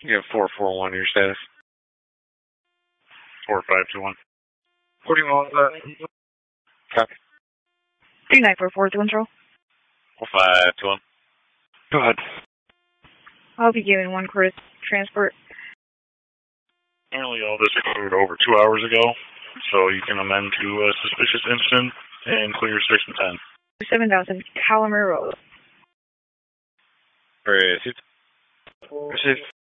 You have 441 your status. 4521. 41, copy. 2944 to control. 4521. Go ahead. I'll be giving one Curtis transport. Apparently all this occurred over 2 hours ago, so you can amend to a suspicious incident and clear 6 and 10. 7000 Calamer Road. Received. Received.